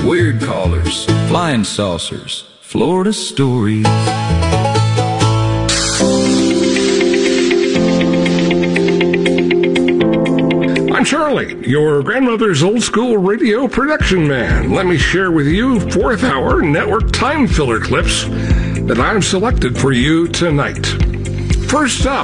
weird callers, flying saucers, Florida stories. I'm Charlie, your grandmother's old school radio production man. Let me share with you 4th hour network time filler clips that I've selected for you tonight. First up,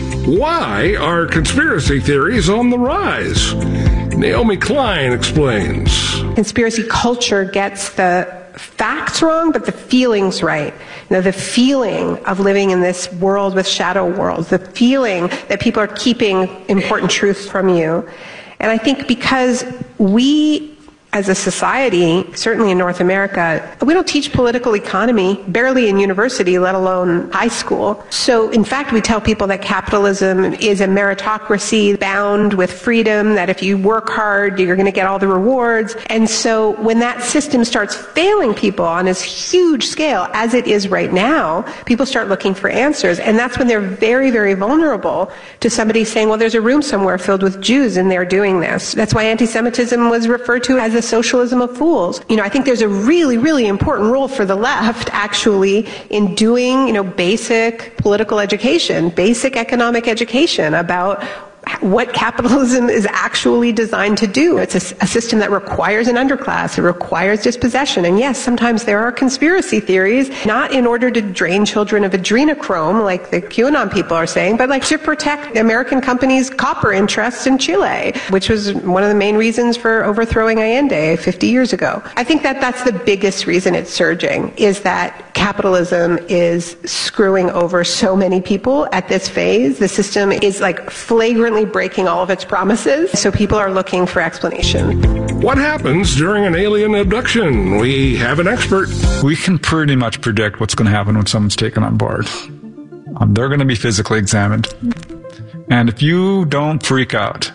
why are conspiracy theories on the rise? Naomi Klein explains. Conspiracy culture gets the facts wrong, but the feelings right. You know, the feeling of living in this world with shadow worlds, the feeling that people are keeping important truths from you. And I think because we, as a society, certainly in North America, we don't teach political economy, barely in university, let alone high school. So, in fact, we tell people that capitalism is a meritocracy bound with freedom, that if you work hard, you're going to get all the rewards. And so when that system starts failing people on this huge scale, as it is right now, people start looking for answers. And that's when they're very, very vulnerable to somebody saying, well, there's a room somewhere filled with Jews and they're doing this. That's why anti-Semitism was referred to as a socialism of fools. You know, I think there's a really, really important role for the left, actually, in doing, basic political education, basic economic education about what capitalism is actually designed to do. It's a system that requires an underclass. It requires dispossession. And yes, sometimes there are conspiracy theories, not in order to drain children of adrenochrome, like the QAnon people are saying, but like to protect American companies' copper interests in Chile, which was one of the main reasons for overthrowing Allende 50 years ago. I think that that's the biggest reason it's surging, is that capitalism is screwing over so many people at this phase. The system is like flagrantly breaking all of its promises, so people are looking for explanation. What happens during an alien abduction? We have an expert. We can pretty much predict what's going to happen when someone's taken on board. They're going to be physically examined. And if you don't freak out,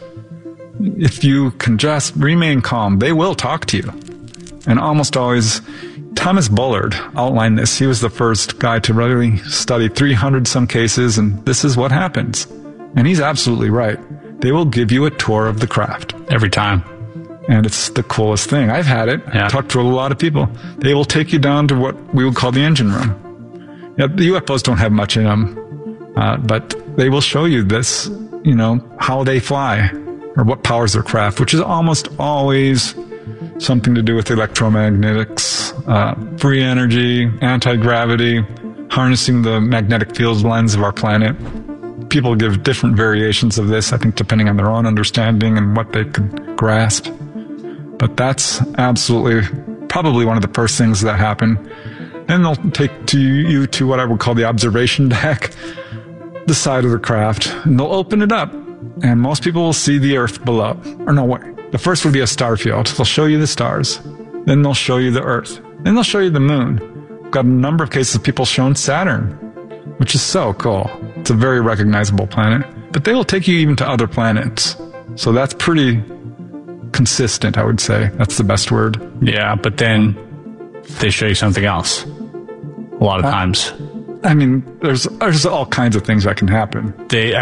if you can just remain calm, they will talk to you. And almost always, Thomas Bullard outlined this. He was the first guy to really study 300 some cases, and this is what happens. And he's absolutely right. They will give you a tour of the craft. Every time. And it's the coolest thing. I've had it. Yeah. I've talked to a lot of people. They will take you down to what we would call the engine room. Yeah, the UFOs don't have much in them, but they will show you this, how they fly or what powers their craft, which is almost always something to do with electromagnetics, free energy, anti-gravity, harnessing the magnetic field lens of our planet. People give different variations of this, I think, depending on their own understanding and what they could grasp. But that's absolutely probably one of the first things that happen. Then they'll take you to what I would call the observation deck, the side of the craft, and they'll open it up. And most people will see the Earth below. Or no, wait. The first would be a star field. They'll show you the stars. Then they'll show you the Earth. Then they'll show you the moon. We've got a number of cases of people shown Saturn, which is so cool. It's a very recognizable planet. But they will take you even to other planets. So that's pretty consistent, I would say. That's the best word. Yeah, but then they show you something else. A lot of times. I mean, there's all kinds of things that can happen.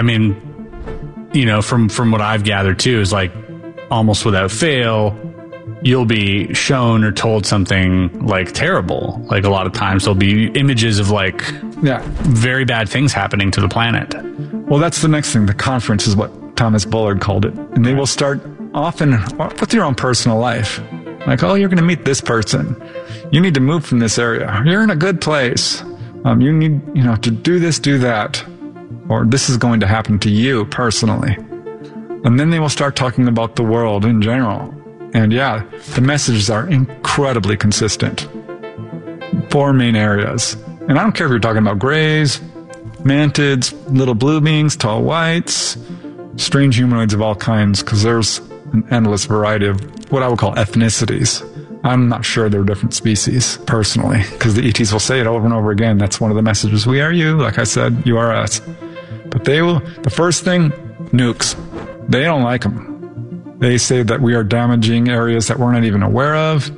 From what I've gathered too, is like almost without fail, you'll be shown or told something like terrible. Like a lot of times there'll be images of very bad things happening to the planet. Well, that's the next thing. The conference is what Thomas Bullard called it. And they will start often with your own personal life. Like, oh, you're going to meet this person. You need to move from this area. You're in a good place. You need, to do this, do that. Or this is going to happen to you personally. And then they will start talking about the world in general. And yeah, the messages are incredibly consistent. 4 main areas. And I don't care if you're talking about grays, mantids, little blue beings, tall whites, strange humanoids of all kinds, because there's an endless variety of what I would call ethnicities. I'm not sure they're different species, personally, because the ETs will say it over and over again. That's one of the messages. We are you, like I said, you are us. But the first thing, nukes. They don't like them. They say that we are damaging areas that we're not even aware of.